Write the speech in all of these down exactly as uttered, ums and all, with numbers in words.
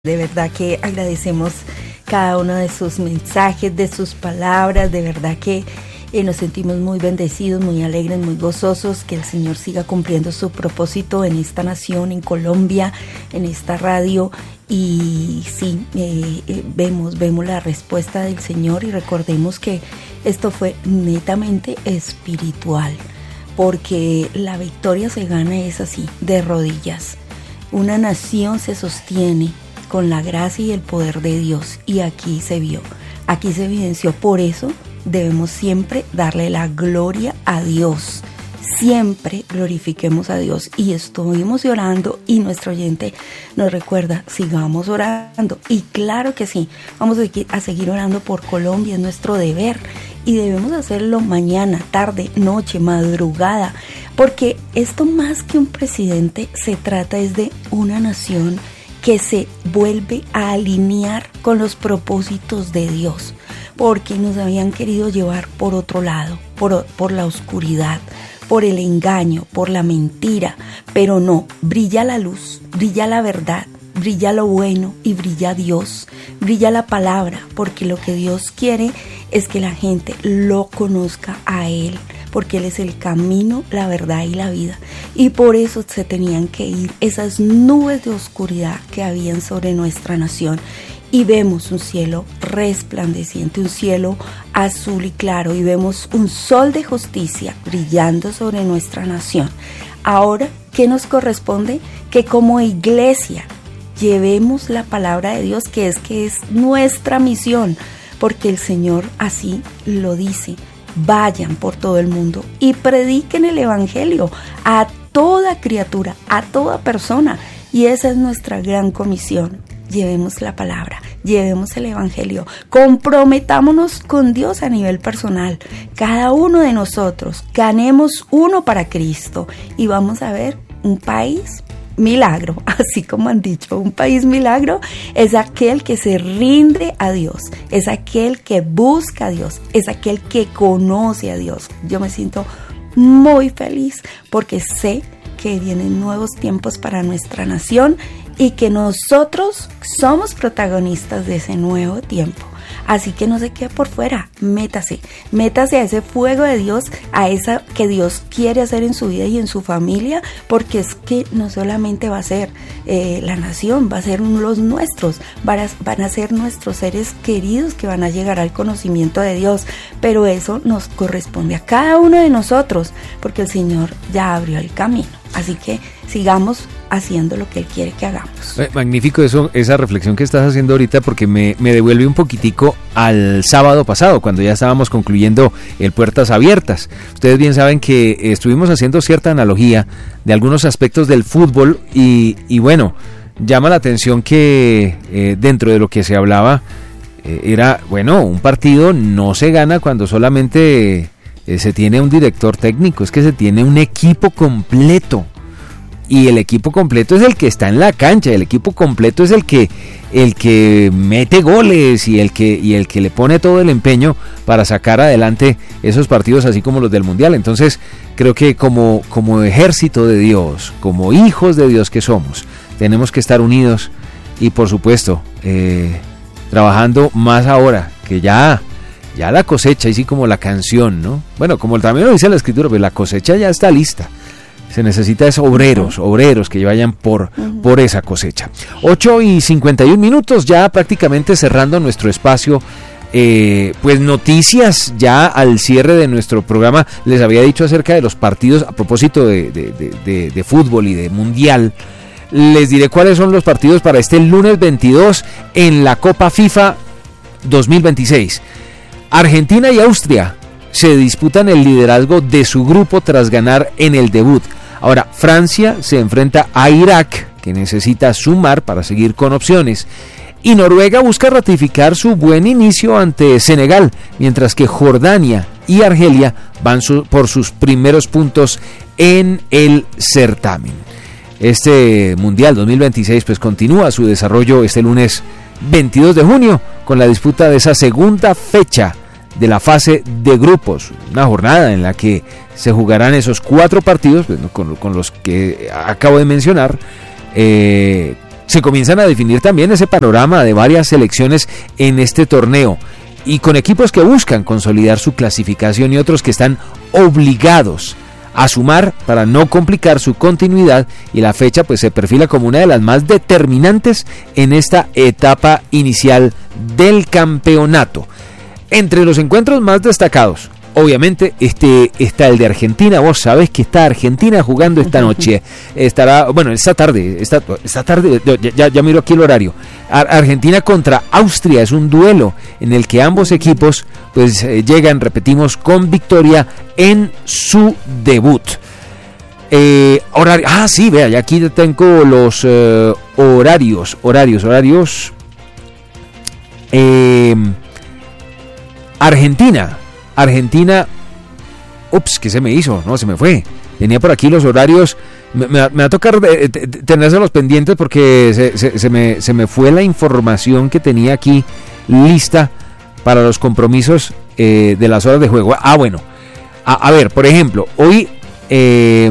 De verdad que agradecemos cada uno de sus mensajes, de sus palabras, de verdad que eh, nos sentimos muy bendecidos, muy alegres, muy gozosos, que el Señor siga cumpliendo su propósito en esta nación, en Colombia, en esta radio. Y sí, eh, eh, vemos, vemos la respuesta del Señor y recordemos que esto fue netamente espiritual, porque la victoria se gana es así, de rodillas. Una nación se sostiene con la gracia y el poder de Dios, y aquí se vio, aquí se evidenció. Por eso debemos siempre darle la gloria a Dios, siempre glorifiquemos a Dios. Y estuvimos orando y nuestro oyente nos recuerda, sigamos orando, y claro que sí, vamos a seguir orando por Colombia, es nuestro deber, y debemos hacerlo mañana, tarde, noche, madrugada, porque esto más que un presidente se trata es de una nación que se vuelve a alinear con los propósitos de Dios, porque nos habían querido llevar por otro lado, por, por la oscuridad, por el engaño, por la mentira, pero no, brilla la luz, brilla la verdad, brilla lo bueno y brilla Dios, brilla la palabra, porque lo que Dios quiere es que la gente lo conozca a Él, porque Él es el camino, la verdad y la vida. Y por eso se tenían que ir esas nubes de oscuridad que habían sobre nuestra nación. Y vemos un cielo resplandeciente, un cielo azul y claro, y vemos un sol de justicia brillando sobre nuestra nación. Ahora, ¿qué nos corresponde? Que como iglesia llevemos la palabra de Dios, que es que es nuestra misión, porque el Señor así lo dice. Vayan por todo el mundo y prediquen el evangelio a toda criatura, a toda persona, y esa es nuestra gran comisión. Llevemos la palabra, llevemos el evangelio, comprometámonos con Dios a nivel personal, cada uno de nosotros, ganemos uno para Cristo y vamos a ver un país milagro, así como han dicho, un país milagro es aquel que se rinde a Dios, es aquel que busca a Dios, es aquel que conoce a Dios. Yo me siento muy feliz porque sé que vienen nuevos tiempos para nuestra nación y que nosotros somos protagonistas de ese nuevo tiempo. Así que no se quede por fuera, métase, métase a ese fuego de Dios, a esa que Dios quiere hacer en su vida y en su familia, porque es que no solamente va a ser eh, la nación, va a ser los nuestros, van a, van a ser nuestros seres queridos que van a llegar al conocimiento de Dios, pero eso nos corresponde a cada uno de nosotros, porque el Señor ya abrió el camino. Así que sigamos haciendo lo que Él quiere que hagamos. Eh, magnífico eso, esa reflexión que estás haciendo ahorita, porque me, me devuelve un poquitico al sábado pasado, cuando ya estábamos concluyendo el Puertas Abiertas. Ustedes bien saben que estuvimos haciendo cierta analogía de algunos aspectos del fútbol y, y bueno, llama la atención que eh, dentro de lo que se hablaba eh, era, bueno, un partido no se gana cuando solamente eh, se tiene un director técnico, es que se tiene un equipo completo. Y el equipo completo es el que está en la cancha, el equipo completo es el que el que mete goles y el que y el que le pone todo el empeño para sacar adelante esos partidos, así como los del Mundial. Entonces, creo que como como ejército de Dios, como hijos de Dios que somos, tenemos que estar unidos y por supuesto, eh, trabajando más ahora que ya ya la cosecha, así como la canción, ¿no? Bueno, como también lo dice la Escritura, pues la cosecha ya está lista. Se necesita es obreros, obreros que vayan por, uh-huh. por esa cosecha. ocho y cincuenta y un minutos, ya prácticamente cerrando nuestro espacio. Eh, pues noticias ya al cierre de nuestro programa. Les había dicho acerca de los partidos a propósito de, de, de, de, de fútbol y de mundial. Les diré cuáles son los partidos para este lunes veintidós en la Copa FIFA dos mil veintiséis. Argentina y Austria se disputan el liderazgo de su grupo tras ganar en el debut. Ahora, Francia se enfrenta a Irak, que necesita sumar para seguir con opciones. Y Noruega busca ratificar su buen inicio ante Senegal, mientras que Jordania y Argelia van su, por sus primeros puntos en el certamen. Este Mundial dos mil veintiséis pues continúa su desarrollo este lunes veintidós de junio con la disputa de esa segunda fecha de la fase de grupos, una jornada en la que se jugarán esos cuatro partidos, pues, con, con los que acabo de mencionar, eh, se comienzan a definir también ese panorama de varias selecciones en este torneo, y con equipos que buscan consolidar su clasificación y otros que están obligados a sumar para no complicar su continuidad, y la fecha pues se perfila como una de las más determinantes en esta etapa inicial del campeonato. Entre los encuentros más destacados, obviamente este está el de Argentina. Vos sabés que está Argentina jugando esta noche. Estará, bueno, esta tarde, esta, esta tarde, ya, ya miro aquí el horario. Ar- Argentina contra Austria es un duelo en el que ambos equipos pues eh, llegan, repetimos, con victoria en su debut. Eh, horario, ah, sí, vea, ya aquí tengo los eh, horarios, horarios, horarios. Eh, Argentina. Argentina, ups, ¿qué se me hizo? No, se me fue. Tenía por aquí los horarios, me, me, me va a tocar eh, t- t- tenérselos pendientes porque se, se, se, me, se me fue la información que tenía aquí lista para los compromisos eh, de las horas de juego. Ah, bueno, a, a ver, por ejemplo, hoy, eh,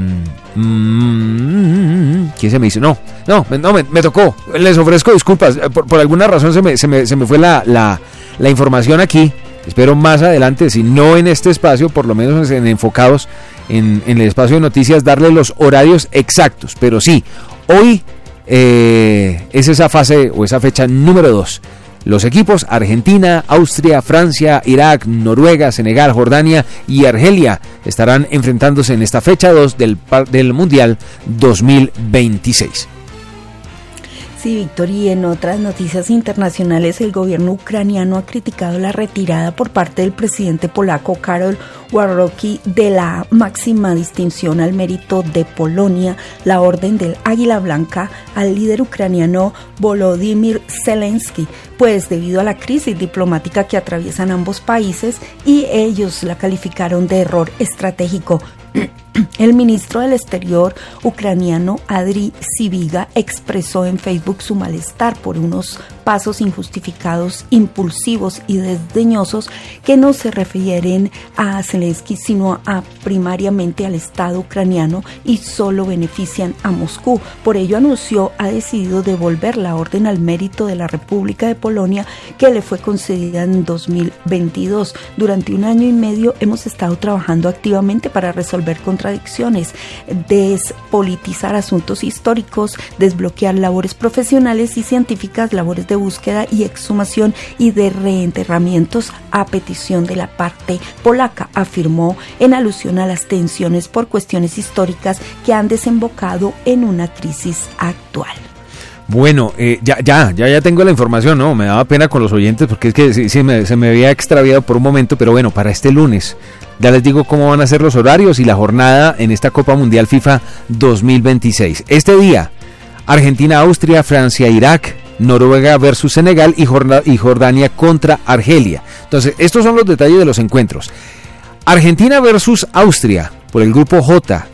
mm, ¿quién se me hizo? No, no, no me, me tocó, les ofrezco disculpas, por, por alguna razón se me, se me, se me fue la, la, la información aquí. Espero más adelante, si no en este espacio, por lo menos en enfocados en, en el espacio de noticias, darle los horarios exactos. Pero sí, hoy eh, es esa fase o esa fecha número dos. Los equipos Argentina, Austria, Francia, Irak, Noruega, Senegal, Jordania y Argelia estarán enfrentándose en esta fecha dos del, del Mundial dos mil veintiséis. Sí, Víctor, y en otras noticias internacionales, el gobierno ucraniano ha criticado la retirada por parte del presidente polaco Karol Nawrocki de la máxima distinción al mérito de Polonia, la Orden del Águila Blanca, al líder ucraniano Volodymyr Zelensky, pues debido a la crisis diplomática que atraviesan ambos países, y ellos la calificaron de error estratégico. El ministro del Exterior ucraniano Andriy Sybiga expresó en Facebook su malestar por unos pasos injustificados, impulsivos y desdeñosos que no se refieren a Zelensky sino a primariamente al Estado ucraniano y solo benefician a Moscú. Por ello anunció ha decidido devolver la Orden al Mérito de la República de Polonia que le fue concedida en dos mil veintidós. Durante un año y medio hemos estado trabajando activamente para resolver contradicciones, despolitizar asuntos históricos, desbloquear labores profesionales y científicas, labores de búsqueda y exhumación y de reenterramientos a petición de la parte polaca, afirmó en alusión a las tensiones por cuestiones históricas que han desembocado en una crisis actual. Bueno, eh, ya, ya, ya, ya tengo la información, ¿no? Me daba pena con los oyentes porque es que sí, sí, me, se me había extraviado por un momento, pero bueno, para este lunes ya les digo cómo van a ser los horarios y la jornada en esta Copa Mundial FIFA dos mil veintiséis. Este día, Argentina, Austria, Francia, Irak, Noruega versus Senegal y Jordania contra Argelia. Entonces, estos son los detalles de los encuentros. Argentina versus Austria por el grupo J.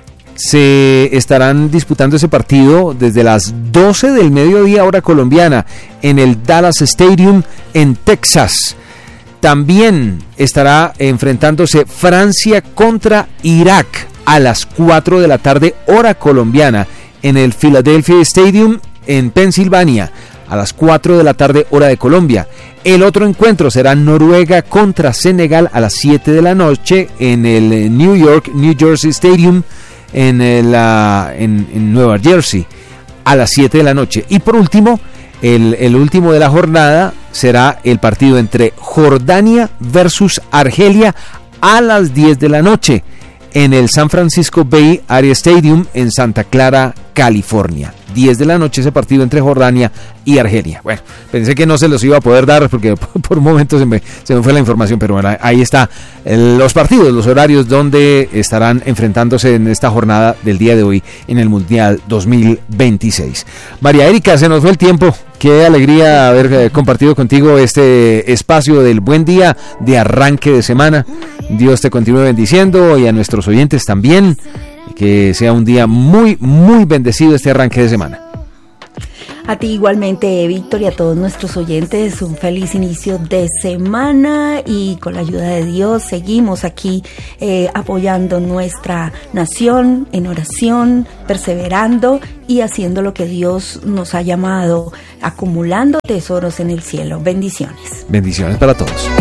Se estarán disputando ese partido desde las doce del mediodía hora colombiana en el Dallas Stadium en Texas. También estará enfrentándose Francia contra Irak a las cuatro de la tarde hora colombiana en el Philadelphia Stadium en Pensilvania a las cuatro de la tarde hora de Colombia. El otro encuentro será Noruega contra Senegal a las siete de la noche en el New York, New Jersey Stadium en, el, uh, en, en Nueva Jersey a las siete de la noche. Y por último, el, el último de la jornada será el partido entre Jordania versus Argelia a las diez de la noche en el San Francisco Bay Area Stadium en Santa Clara, California. diez de la noche ese partido entre Jordania y Argelia. Bueno, pensé que no se los iba a poder dar porque por un momento se me, se me fue la información, pero bueno, ahí está el, los partidos, los horarios donde estarán enfrentándose en esta jornada del día de hoy en el Mundial dos mil veintiséis. María Erika, se nos fue el tiempo. Qué alegría haber eh, compartido contigo este espacio del buen día de arranque de semana. Dios te continúe bendiciendo y a nuestros oyentes también. Que sea un día muy, muy bendecido este arranque de semana. A ti igualmente, Víctor, y a todos nuestros oyentes, un feliz inicio de semana, y con la ayuda de Dios seguimos aquí eh, apoyando nuestra nación en oración, perseverando y haciendo lo que Dios nos ha llamado, acumulando tesoros en el cielo. Bendiciones. Bendiciones para todos.